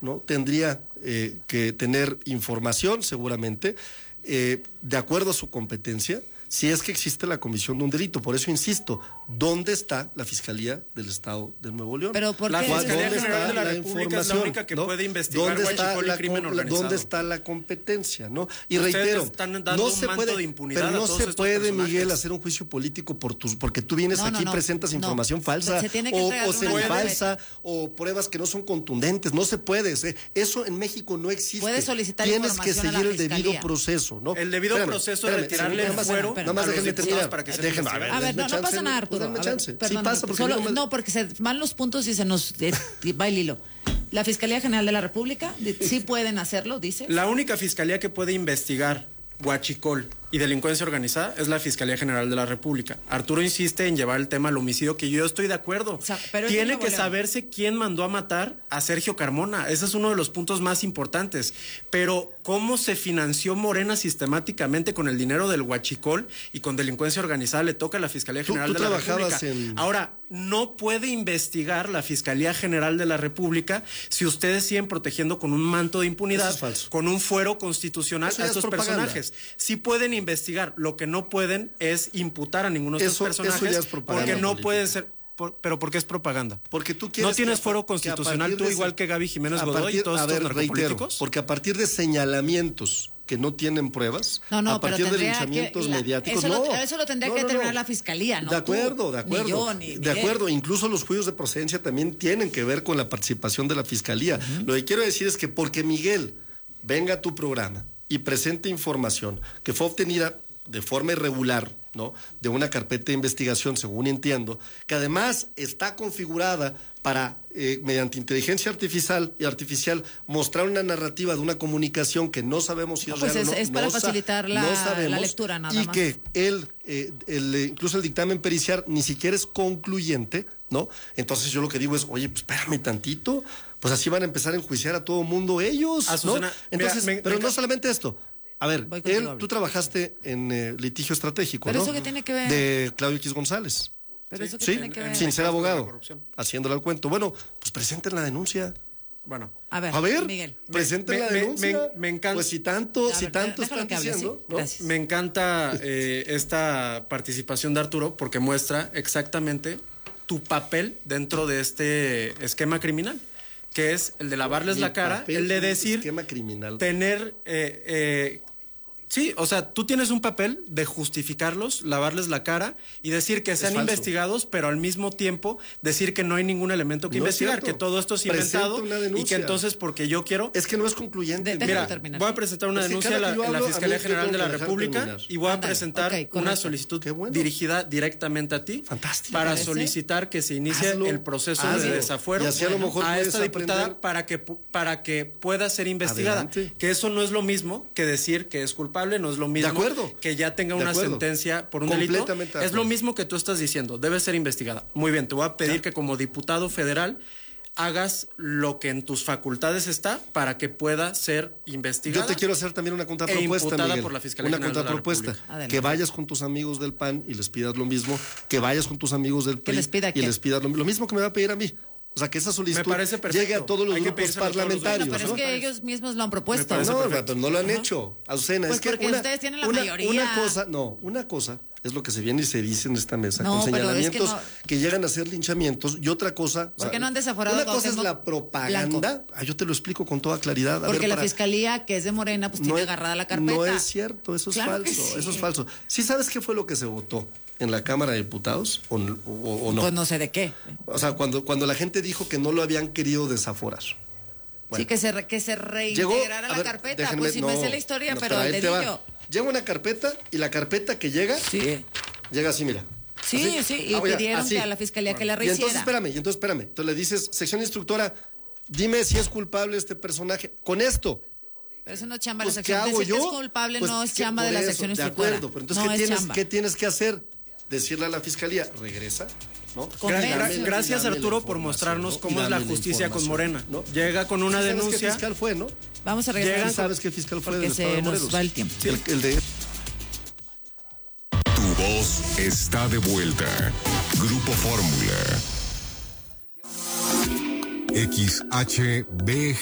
¿no? Tendría que tener información, seguramente, de acuerdo a su competencia, si es que existe la comisión de un delito. Por eso insisto, ¿dónde está la Fiscalía del Estado de Nuevo León? Pero ¿por qué? La Fiscalía ¿Dónde General está de la la República es la información, única que ¿no? puede investigar ¿Dónde está huachicol y crimen organizado? ¿Dónde está la competencia, no? Y Ustedes reitero, están dando no un se manto puede, de impunidad pero no a todos se estos puede, personajes. Miguel, hacer un juicio político porque tú vienes aquí y presentas información falsa Se tiene que o entregar una semifalsa o pruebas que no son contundentes. No se puede. Eso en México no existe. Puedes solicitar Tienes que información a la seguir el debido Fiscalía. proceso, ¿no? El debido proceso de retirarle el fuero nada más a los déjenme diputados terminar. para que se Déjenme, investiguen. A ver, denme no chance, pasa nada, Arturo. denme A ver, chance. perdón, Sí pasa, porque no, porque se van los puntos y se nos va el hilo. La Fiscalía General de la República sí pueden hacerlo, dice. La única fiscalía que puede investigar huachicol y delincuencia organizada es la Fiscalía General de la República. Arturo insiste en llevar el tema al homicidio, que yo estoy de acuerdo. O sea, pero tiene que saberse quién mandó a matar a Sergio Carmona. Ese es uno de los puntos más importantes. Pero cómo se financió Morena sistemáticamente con el dinero del huachicol y con delincuencia organizada le toca a la Fiscalía General de la República. Ahora, no puede investigar la Fiscalía General de la República si ustedes siguen protegiendo con un manto de impunidad, con un fuero constitucional a estos personajes. Sí pueden investigar, lo que no pueden es imputar a ninguno de estos personajes, eso ya es propaganda porque no política. pueden ser. ¿Pero por qué es propaganda? Porque tú quieres. ¿No tienes fuero constitucional tú, igual que Gaby Jiménez Godoy y todos estos narcopolíticos? Porque a partir de señalamientos que no tienen pruebas, a partir de linchamientos mediáticos, eso lo tendría que determinar la Fiscalía, ¿no? De acuerdo, Ni yo, ni de acuerdo. Incluso los juicios de procedencia también tienen que ver con la participación de la Fiscalía. Lo que quiero decir es que porque Miguel venga a tu programa y presente información que fue obtenida de forma irregular, ¿no? De una carpeta de investigación, según entiendo, que además está configurada para, mediante inteligencia artificial, mostrar una narrativa de una comunicación que no sabemos si es real o no. Es para facilitar la lectura, nada más. Y que incluso el dictamen pericial ni siquiera es concluyente, ¿no? Entonces yo lo que digo es, oye, pues espérame tantito, pues así van a empezar a enjuiciar a todo mundo ellos, Azucena, ¿no? Entonces, pero no solamente esto. A ver, tú trabajaste en litigio estratégico, ¿Pero ¿no? eso qué tiene que ver? De Claudio X González. ¿Pero eso qué Sí, tiene que ver? sin ser abogado, haciéndole al cuento. Bueno, pues presenten la denuncia. Bueno, a ver, Miguel, presenten la denuncia. Me encanta. Pues si tanto están diciendo, ¿no? Me encanta esta participación de Arturo porque muestra exactamente tu papel dentro de este esquema criminal, que es el de lavarles la cara, el de decir, esquema criminal. Tener, sí, o sea, tú tienes un papel de justificarlos, lavarles la cara y decir que sean investigados, pero al mismo tiempo decir que no hay ningún elemento que investigar, que todo esto es inventado y que entonces porque yo quiero... Es que no es concluyente. Mira, voy a presentar una denuncia en la Fiscalía General de la República y voy a presentar una solicitud dirigida directamente a ti para solicitar que se inicie el proceso de desafuero a esta diputada para que pueda ser investigada. Que eso no es lo mismo que decir que es culpable. No es lo mismo que ya tenga una sentencia por un delito. Es lo mismo que tú estás diciendo, debe ser investigada. Muy bien, te voy a pedir que como diputado federal hagas lo que en tus facultades está para que pueda ser investigada. Yo te quiero hacer también una contrapropuesta, Miguel. Por la Fiscalía una contrapropuesta. Que vayas con tus amigos del PAN y les pidas lo mismo, que vayas con tus amigos del PRI y les pidas lo mismo que me va a pedir a mí. O sea, que esa solicitud llegue a todos los grupos parlamentarios. Pero es que ellos mismos lo han propuesto. No lo han hecho. Azucena, pues es que porque ustedes tienen la mayoría. Una cosa es lo que se viene y se dice en esta mesa, con señalamientos que llegan a ser linchamientos, y otra cosa... ¿Por qué no han desaforado? Una cosa es la propaganda. Yo te lo explico con toda claridad. Porque la Fiscalía, que es de Morena, pues tiene agarrada la carpeta. No es cierto, eso es falso. Eso es falso. ¿Sí sabes qué fue lo que se votó en la Cámara de Diputados o no? Pues no sé de qué. O sea, cuando la gente dijo que no lo habían querido desaforar. Bueno, sí, que se reintegrara la carpeta. Pues sí me sé la historia, pero el dedillo. Llega una carpeta y la carpeta que llega, llega así, mira. Sí, así. Y pidieron que a la Fiscalía que la rehiciera. Y entonces espérame. Entonces le dices, sección instructora, dime si es culpable este personaje. Con esto. Pero eso no es chamba pues, de la sección. ¿qué hago yo? Que es culpable no es chamba de la sección instructora. De acuerdo, pero entonces ¿qué tienes que hacer? Decirle a la Fiscalía, regresa, ¿no? Gracias, Arturo, por mostrarnos cómo es la justicia con Morena, ¿no? Llega con una denuncia. ¿Qué fiscal fue, no? Vamos a regresar. ¿Sabes qué fiscal fue del Estado de Morelos? Nos va el tiempo. Sí, el de... Tu voz está de vuelta. Grupo Fórmula. XHB